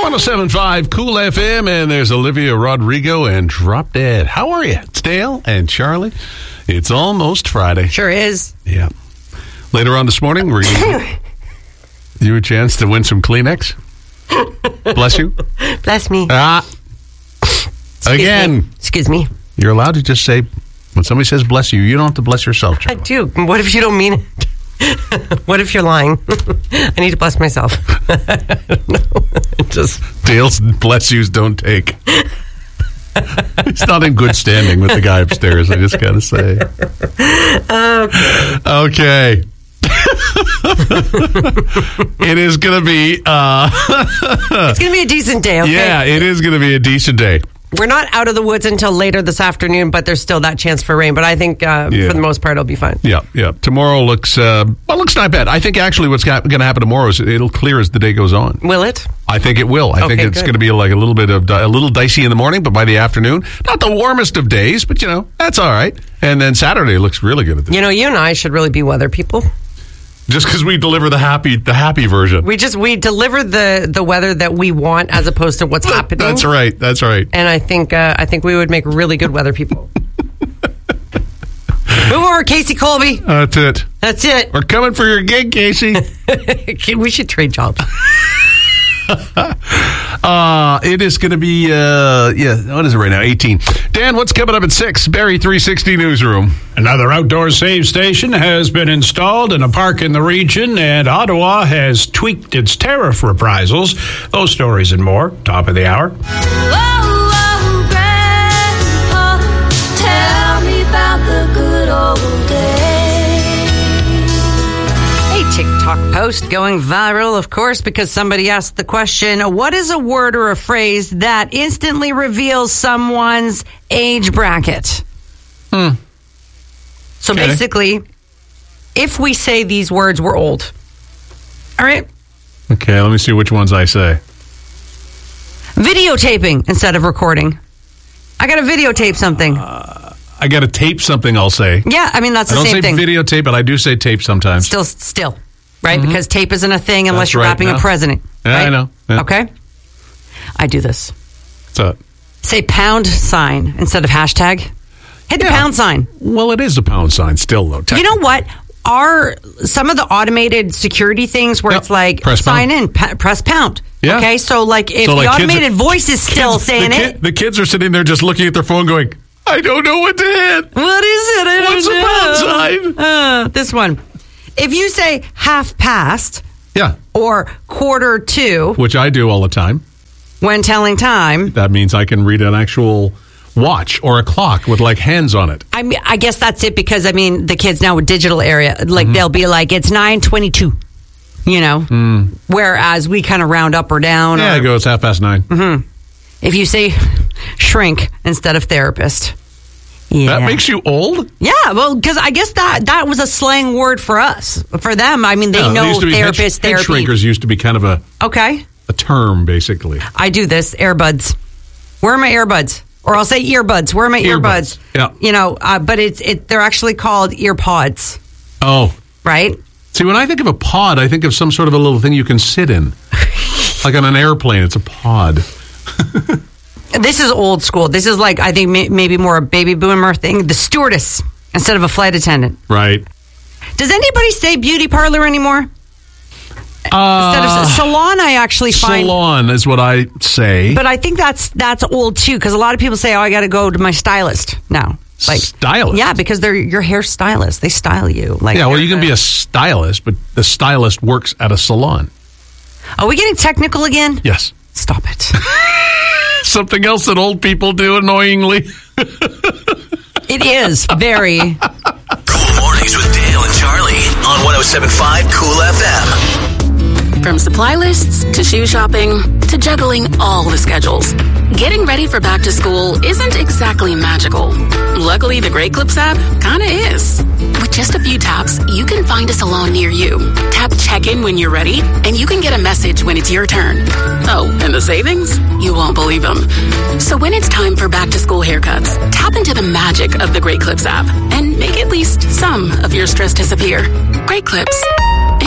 107.5 Cool FM, and there's Olivia Rodrigo and Drop Dead. How are you? It's Dale and Charlie. It's almost Friday. Sure is. Yeah. Later on this morning, we're going to give you a chance to win some Kleenex. Bless you. Bless me. Again. Excuse me. You're allowed to just say, when somebody says bless you, you don't have to bless yourself, Charlie. I do. What if you don't mean it? What if you're lying? I need to bless myself. I don't know. Just Dale's bless yous don't take. He's not in good standing with the guy upstairs, I just got to say. Okay. It is going to be... it's going to be a decent day, okay? Yeah, it is going to be a decent day. We're not out of the woods until later this afternoon, but there's still that chance for rain. But I think for the most part, it'll be fine. Yeah. Tomorrow looks looks not bad. I think actually what's going to happen tomorrow is it'll clear as the day goes on. Will it? I think it will. I think it's going to be like a little dicey in the morning, but by the afternoon, not the warmest of days, but that's all right. And then Saturday looks really good at this. You and I should really be weather people. Just because we deliver the happy version. We deliver the weather that we want as opposed to what's happening. That's right. And I think we would make really good weather people. Move over, Casey Colby. That's it. We're coming for your gig, Casey. We should trade jobs. It is going to be, what is it right now? 18. Dan, what's coming up at 6? Barrie 360 Newsroom. Another outdoor save station has been installed in a park in the region, and Ottawa has tweaked its tariff reprisals. Those stories and more, top of the hour. Whoa, Grandpa, tell me about the good old days. A TikTok post going viral, of course, because somebody asked the question, what is a word or a phrase that instantly reveals someone's age bracket? So basically, if we say these words, we're old. All right? Okay, let me see which ones I say. Videotaping instead of recording. I got to videotape something. I got to tape something, I'll say. Yeah, I mean, that's the same thing. I don't say videotape, but I do say tape sometimes. Still, right? Mm-hmm. Because tape isn't a thing unless you're wrapping a present. Yeah, right? I know. Yeah. Okay? I do this. What's up? Say pound sign instead of hashtag. Hit the pound sign. Well, it is a pound sign still, though. You know what? Some of the automated security things where it's like, sign in, press pound. Yeah. Okay, so like if the automated voice is still saying it. The kids are sitting there just looking at their phone going, I don't know what to hit. What is it? What's a pound sign? This one. If you say half past. Yeah. Or quarter to. Which I do all the time. When telling time. That means I can read an actual watch or a clock with like hands on it. I guess that's it because, the kids now with digital area, like they'll be like, it's 9:22, whereas we kind of round up or down. Yeah, it goes 9:30. Mm-hmm. If you say shrink instead of therapist. Yeah. That makes you old? Yeah, well, because I guess that was a slang word for us. For them, they know therapist, therapy. Head shrinkers used to be kind of a term, basically. I do this, earbuds. Where are my earbuds? Or I'll say earbuds. Where are my earbuds? Yeah. But they're actually called ear pods. Oh. Right? See, when I think of a pod, I think of some sort of a little thing you can sit in. Like on an airplane, it's a pod. This is old school. This is like, I think, maybe more a baby boomer thing. The stewardess instead of a flight attendant. Right. Does anybody say beauty parlor anymore? Instead of salon, I actually find... Salon is what I say. But I think that's old, too, because a lot of people say, I got to go to my stylist now. Like, stylist? Yeah, because they're your hair stylist. They style you. Like, yeah, well, you can be a stylist, but the stylist works at a salon. Are we getting technical again? Yes. Stop it. Something else that old people do annoyingly. It is very. Cool Mornings with Dale and Charlie on 107.5 Cool FM. From supply lists to shoe shopping to juggling all the schedules, getting ready for back to school isn't exactly magical. Luckily, the Great Clips app kinda is. With just a few taps, you can find a salon near you. Tap check-in when you're ready, and you can get a message when it's your turn. Oh, and the savings? You won't believe them. So when it's time for back to school haircuts, tap into the magic of the Great Clips app and make at least some of your stress disappear. Great Clips.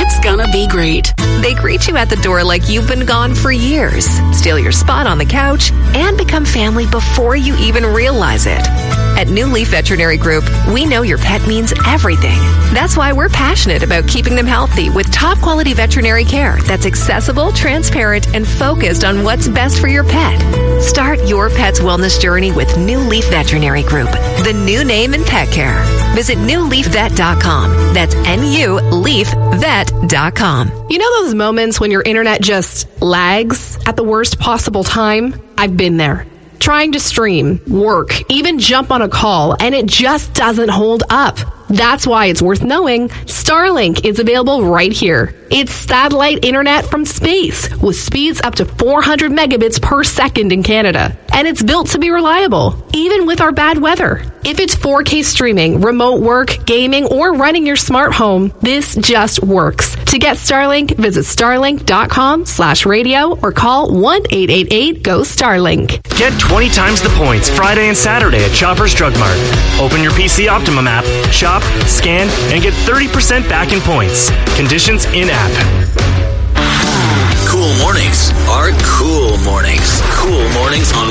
It's gonna be great. They greet you at the door like you've been gone for years, steal your spot on the couch, and become family before you even realize it. At New Leaf Veterinary Group, we know your pet means everything. That's why we're passionate about keeping them healthy with top quality veterinary care that's accessible, transparent, and focused on what's best for your pet. Start your pet's wellness journey with New Leaf Veterinary Group, the new name in pet care. Visit newleafvet.com. That's NULeafVet.com. You know those moments when your internet just lags at the worst possible time? I've been there. Trying to stream, work, even jump on a call, and it just doesn't hold up. That's why it's worth knowing Starlink is available right here. It's satellite internet from space with speeds up to 400 megabits per second in Canada. And it's built to be reliable, even with our bad weather. If it's 4K streaming, remote work, gaming, or running your smart home, this just works. To get Starlink, visit starlink.com/radio or call 1-888-GO-STARLINK. Get 20 times the points Friday and Saturday at Shoppers Drug Mart. Open your PC Optimum app, shop, scan, and get 30% back in points. Conditions in-app. Cool mornings are cool mornings. Cool mornings on